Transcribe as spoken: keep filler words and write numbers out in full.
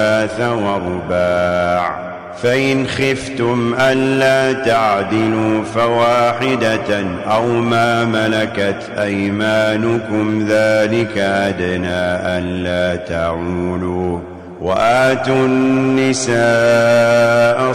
ورباع فإن خفتم ألا تعدلوا فواحدة أو ما ملكت أيمانكم ذلك أدنى ألا تعولوا وآتوا النساء